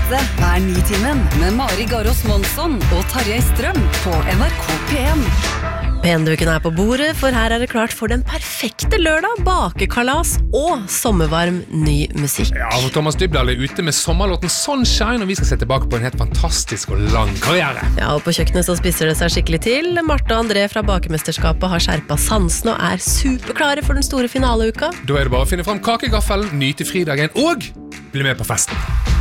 Dette Nitimen med Mari Garos Monsson og Tarjei Strøm på NRK P1. Penduken på bordet, for her det klart for den perfekte lørdag, bakekalas og sommervarm ny musikk. Ja, for Thomas Dybdahl ute med sommerlåten Sunshine, og vi skal se tilbake på en helt fantastisk og lang karriere. Ja, og på kjøkkenet så spisser det seg skikkelig til. Martha og André fra Bakemesterskapet har skjerpet sansen og superklare for den store finaleuka. Da det bare å finne frem kakegaffelen, nyte fridagen og bli med på festen.